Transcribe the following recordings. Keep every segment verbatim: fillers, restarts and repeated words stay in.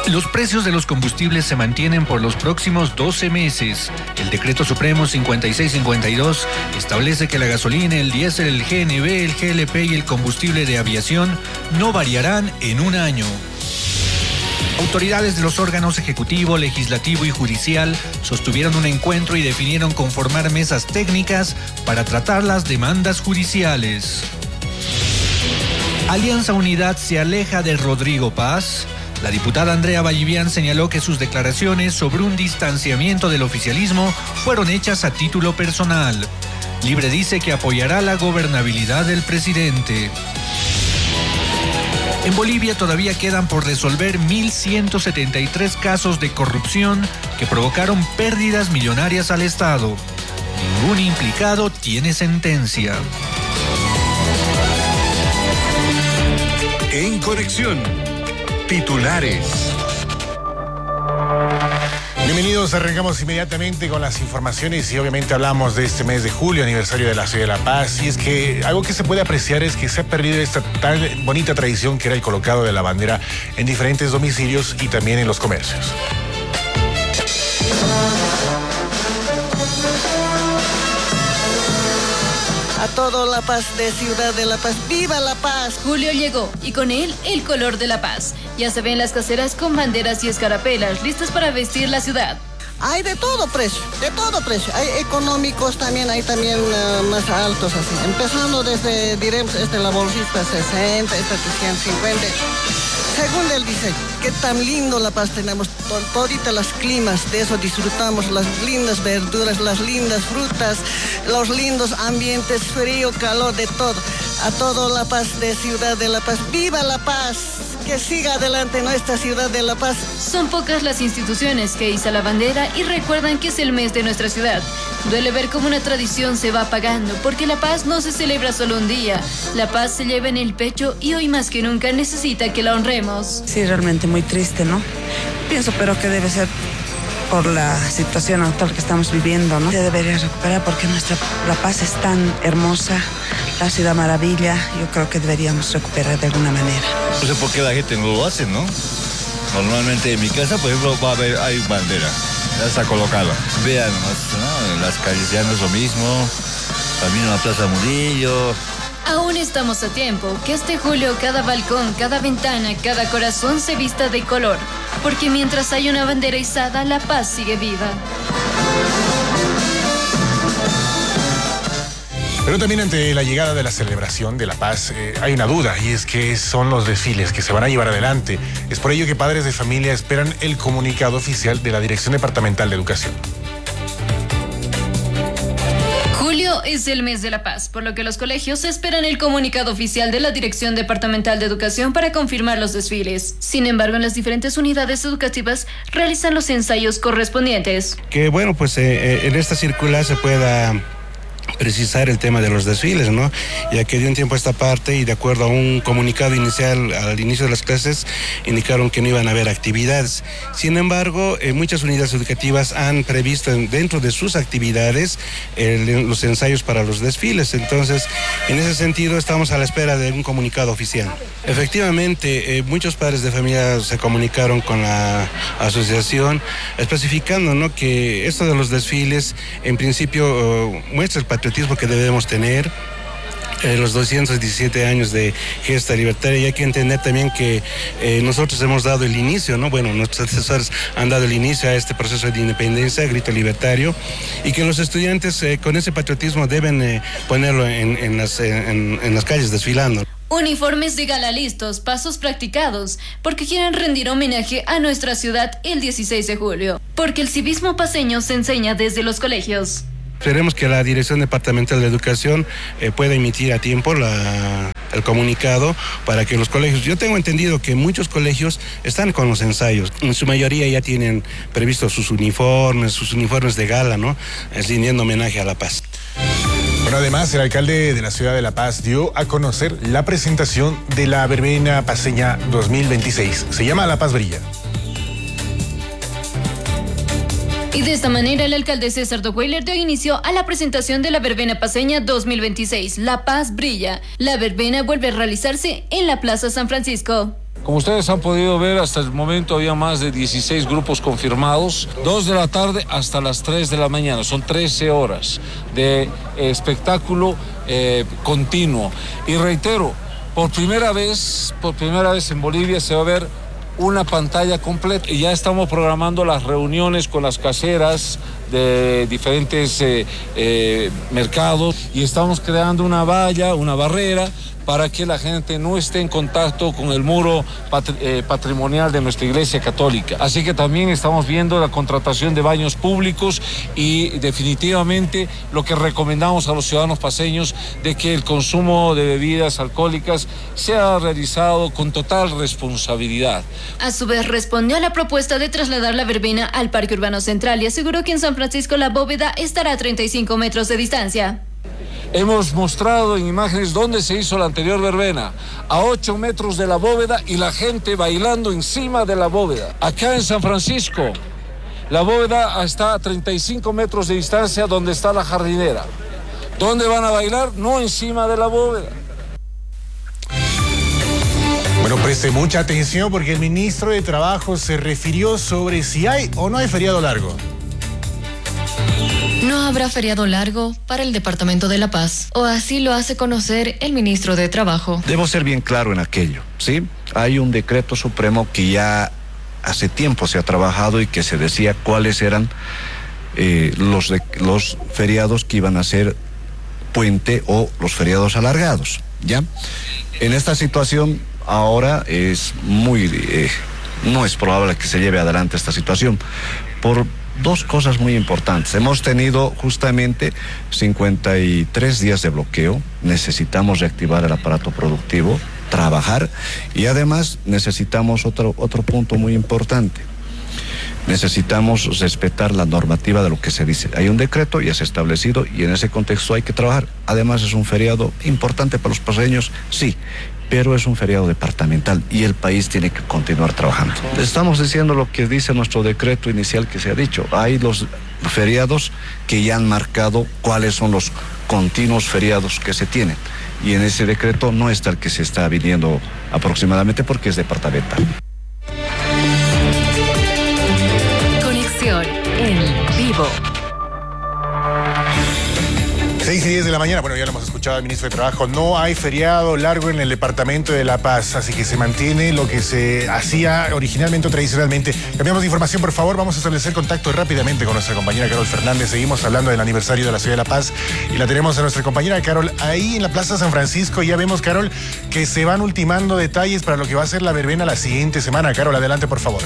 Los precios de los combustibles se mantienen por los próximos doce meses. El Decreto Supremo cincuenta y seis cincuenta y dos establece que la gasolina, el diésel, el G N V, el G L P y el combustible de aviación no variarán en un año. Autoridades de los órganos ejecutivo, legislativo y judicial sostuvieron un encuentro y definieron conformar mesas técnicas para tratar las demandas judiciales. Alianza Unidad se aleja de Rodrigo Paz. La diputada Andrea Vallivian señaló que sus declaraciones sobre un distanciamiento del oficialismo fueron hechas a título personal. Libre dice que apoyará la gobernabilidad del presidente. En Bolivia todavía quedan por resolver mil ciento setenta y tres casos de corrupción que provocaron pérdidas millonarias al Estado. Ningún implicado tiene sentencia. En Conexión, titulares. Bienvenidos, arrancamos inmediatamente con las informaciones y obviamente hablamos de este mes de julio, aniversario de la Ciudad de La Paz, y es que algo que se puede apreciar es que se ha perdido esta tan bonita tradición que era el colocado de la bandera en diferentes domicilios y también en los comercios. A todo La Paz de Ciudad de La Paz, ¡viva La Paz! Julio llegó y con él el color de La Paz. Ya se ven las caseras con banderas y escarapelas listas para vestir la ciudad. Hay de todo precio, de todo precio. Hay económicos también, hay también uh, más altos así. Empezando desde, diremos, este la bolsita sesenta, esta ciento cincuenta. Según el diseño, qué tan lindo La Paz tenemos, todita las climas, de eso disfrutamos, las lindas verduras, las lindas frutas, los lindos ambientes, frío, calor, de todo. A todo La Paz de Ciudad de La Paz, ¡viva La Paz! Que siga adelante nuestra Ciudad de La Paz. Son pocas las instituciones que izan la bandera y recuerdan que es el mes de nuestra ciudad. Duele ver cómo una tradición se va apagando, porque la paz no se celebra solo un día. La paz se lleva en el pecho y hoy más que nunca necesita que la honremos. Sí, realmente muy triste, ¿no? Pienso, pero que debe ser por la situación actual que estamos viviendo, ¿no? Se debería recuperar porque nuestra La Paz es tan hermosa, la ciudad maravilla. Yo creo que deberíamos recuperar de alguna manera. No sé por qué la gente no lo hace, ¿no? Normalmente en mi casa, por ejemplo, va a haber, hay bandera, ya está colocada. Vean nomás, ¿no? En las calles ya no es lo mismo, también en la Plaza Murillo. Aún estamos a tiempo, que este julio cada balcón, cada ventana, cada corazón se vista de color, porque mientras hay una bandera izada, la paz sigue viva. Pero también ante la llegada de la celebración de La Paz eh, hay una duda, y es que son los desfiles que se van a llevar adelante. Es por ello que padres de familia esperan el comunicado oficial de la Dirección Departamental de Educación. Julio es el mes de la paz, por lo que los colegios esperan el comunicado oficial de la Dirección Departamental de Educación para confirmar los desfiles. Sin embargo, en las diferentes unidades educativas realizan los ensayos correspondientes. Que bueno, pues eh, en esta circular se pueda precisar el tema de los desfiles, ¿no? Ya que de un tiempo a esta parte y de acuerdo a un comunicado inicial al inicio de las clases indicaron que no iban a haber actividades. Sin embargo, eh, muchas unidades educativas han previsto dentro de sus actividades eh, los ensayos para los desfiles. Entonces, en ese sentido estamos a la espera de un comunicado oficial. Efectivamente, eh, muchos padres de familia se comunicaron con la asociación especificando, ¿no?, que esto de los desfiles en principio uh, muestra el patriotismo que debemos tener, eh, los doscientos diecisiete años de gesta libertaria, y hay que entender también que eh, nosotros hemos dado el inicio, ¿no? Bueno, nuestros antecesores han dado el inicio a este proceso de independencia, grito libertario, y que los estudiantes eh, con ese patriotismo deben eh, ponerlo en, en, las, en, en las calles desfilando. Uniformes de gala listos, pasos practicados, porque quieren rendir homenaje a nuestra ciudad el dieciséis de julio, porque el civismo paceño se enseña desde los colegios. Esperemos que la Dirección Departamental de Educación eh, pueda emitir a tiempo la, el comunicado para que los colegios... Yo tengo entendido que muchos colegios están con los ensayos. En su mayoría ya tienen previstos sus uniformes, sus uniformes de gala, ¿no? Rindiendo homenaje a La Paz. Bueno, además, el alcalde de la Ciudad de La Paz dio a conocer la presentación de la verbena paceña dos mil veintiséis. Se llama La Paz Brilla. Y de esta manera el alcalde César Dockweiler dio inicio a la presentación de la verbena paceña dos mil veintiséis, La Paz Brilla. La verbena vuelve a realizarse en la Plaza San Francisco. Como ustedes han podido ver, hasta el momento había más de dieciséis grupos confirmados, dos de la tarde hasta las tres de la mañana, son trece horas de espectáculo eh, continuo. Y reitero, por primera vez, por primera vez en Bolivia se va a ver una pantalla completa y ya estamos programando las reuniones con las caseras de diferentes eh, eh, mercados y estamos creando una valla, una barrera para que la gente no esté en contacto con el muro patri eh, patrimonial de nuestra Iglesia Católica. Así que también estamos viendo la contratación de baños públicos y definitivamente lo que recomendamos a los ciudadanos paseños de que el consumo de bebidas alcohólicas sea realizado con total responsabilidad. A su vez respondió a la propuesta de trasladar la verbena al Parque Urbano Central y aseguró que en San Francisco la bóveda estará a treinta y cinco metros de distancia. Hemos mostrado en imágenes dónde se hizo la anterior verbena, a ocho metros de la bóveda y la gente bailando encima de la bóveda. Acá en San Francisco, la bóveda está a treinta y cinco metros de distancia donde está la jardinera. ¿Dónde van a bailar? No encima de la bóveda. Bueno, preste mucha atención porque el ministro de Trabajo se refirió sobre si hay o no hay feriado largo. No habrá feriado largo para el Departamento de La Paz, o así lo hace conocer el ministro de Trabajo. Debo ser bien claro en aquello, ¿sí? Hay un decreto supremo que ya hace tiempo se ha trabajado y que se decía cuáles eran eh, los, de, los feriados que iban a ser puente o los feriados alargados, ¿ya? En esta situación ahora es muy... Eh, no es probable que se lleve adelante esta situación por dos cosas muy importantes. Hemos tenido justamente cincuenta y tres días de bloqueo, necesitamos reactivar el aparato productivo, trabajar y además necesitamos otro, otro punto muy importante. Necesitamos respetar la normativa de lo que se dice. Hay un decreto, ya se ha establecido y en ese contexto hay que trabajar. Además es un feriado importante para los paseños, sí, pero es un feriado departamental y el país tiene que continuar trabajando. Estamos diciendo lo que dice nuestro decreto inicial que se ha dicho. Hay los feriados que ya han marcado cuáles son los continuos feriados que se tienen. Y en ese decreto no está el que se está viniendo aproximadamente porque es departamental. Conexión en vivo. seis y diez de la mañana, bueno, ya lo hemos escuchado al ministro de Trabajo, no hay feriado largo en el departamento de La Paz, así que se mantiene lo que se hacía originalmente o tradicionalmente. Cambiamos de información, por favor, vamos a establecer contacto rápidamente con nuestra compañera Carol Fernández. Seguimos hablando del aniversario de la ciudad de La Paz y la tenemos a nuestra compañera Carol ahí en la Plaza San Francisco. Ya vemos, Carol, que se van ultimando detalles para lo que va a ser la verbena la siguiente semana. Carol, adelante, por favor.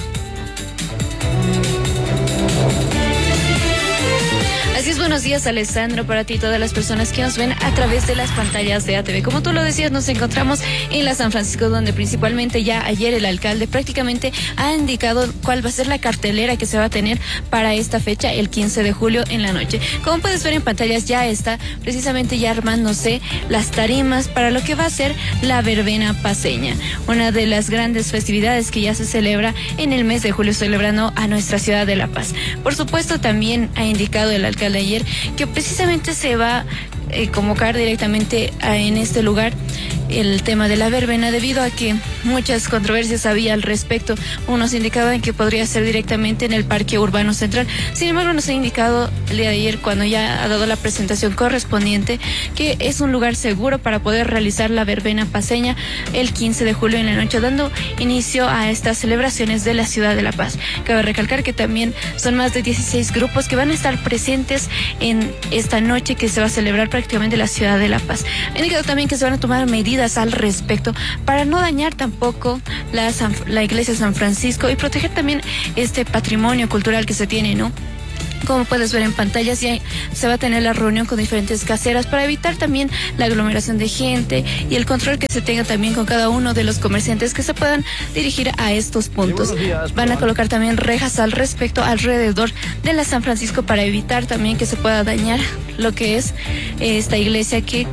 Así es, buenos días, Alessandro, para ti y todas las personas que nos ven a través de las pantallas de A T V. Como tú lo decías, nos encontramos en la San Francisco, donde principalmente ya ayer el alcalde prácticamente ha indicado cuál va a ser la cartelera que se va a tener para esta fecha, el quince de julio en la noche. Como puedes ver en pantallas, ya está precisamente ya armándose las tarimas para lo que va a ser la verbena paceña, una de las grandes festividades que ya se celebra en el mes de julio, celebrando a nuestra ciudad de La Paz. Por supuesto, también ha indicado el alcalde de ayer que precisamente se va a eh, convocar directamente a, en este lugar el tema de la verbena, debido a que muchas controversias había al respecto. Unos indicaban que podría ser directamente en el Parque Urbano Central. Sin embargo, nos ha indicado el día de ayer, cuando ya ha dado la presentación correspondiente, que es un lugar seguro para poder realizar la verbena paceña el quince de julio en la noche, dando inicio a estas celebraciones de la ciudad de La Paz. Cabe recalcar que también son más de dieciséis grupos que van a estar presentes en esta noche que se va a celebrar prácticamente en la ciudad de La Paz. Ha indicado también que se van a tomar medidas al respecto para no dañar tampoco la, San, la iglesia de San Francisco y proteger también este patrimonio cultural que se tiene, ¿no? Como puedes ver en pantallas, ya se va a tener la reunión con diferentes caseras para evitar también la aglomeración de gente y el control que se tenga también con cada uno de los comerciantes que se puedan dirigir a estos puntos. Van a colocar también rejas al respecto alrededor de la San Francisco para evitar también que se pueda dañar lo que es esta iglesia, que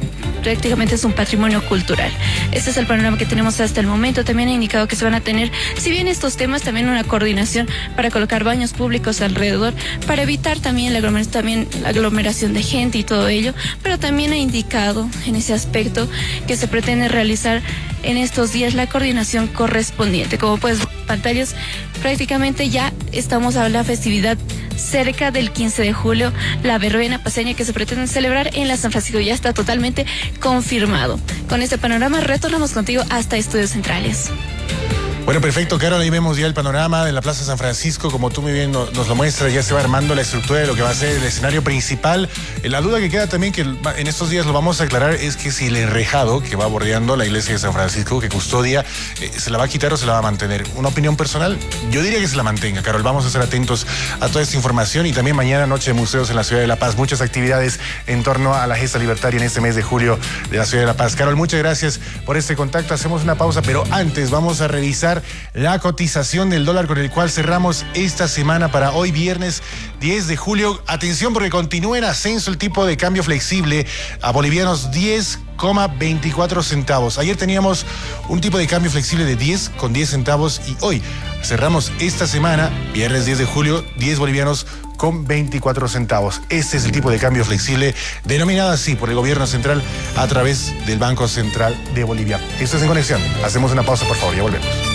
prácticamente es un patrimonio cultural. Este es el panorama que tenemos hasta el momento. También ha indicado que se van a tener, si bien estos temas, también una coordinación para colocar baños públicos alrededor, para evitar también la aglomeración, también la aglomeración de gente y todo ello, pero también ha indicado en ese aspecto que se pretende realizar en estos días la coordinación correspondiente. Como puedes ver en pantallas, prácticamente ya estamos a la festividad cerca del quince de julio, la verbena paseña que se pretende celebrar en la San Francisco ya está totalmente confirmado. Con este panorama retornamos contigo hasta Estudios Centrales. Bueno, perfecto, Carol, ahí vemos ya el panorama de la Plaza San Francisco, como tú muy bien nos, nos lo muestras, ya se va armando la estructura de lo que va a ser el escenario principal. Eh, la duda que queda también, que en estos días lo vamos a aclarar, es que si el enrejado que va bordeando la iglesia de San Francisco, que custodia, eh, ¿se la va a quitar o se la va a mantener? Una opinión personal, yo diría que se la mantenga, Carol. Vamos a estar atentos a toda esta información y también mañana noche de museos en la Ciudad de La Paz, muchas actividades en torno a la gesta libertaria en este mes de julio de la Ciudad de La Paz. Carol, muchas gracias por este contacto, hacemos una pausa, pero antes vamos a revisar la cotización del dólar con el cual cerramos esta semana para hoy viernes diez de julio. Atención porque continúa en ascenso el tipo de cambio flexible a bolivianos diez coma veinticuatro centavos. Ayer teníamos un tipo de cambio flexible de diez con diez centavos y hoy cerramos esta semana, viernes diez de julio, diez bolivianos con veinticuatro centavos. Este es el tipo de cambio flexible denominado así por el gobierno central a través del Banco Central de Bolivia. Esto es En Conexión. Hacemos una pausa, por favor, ya volvemos.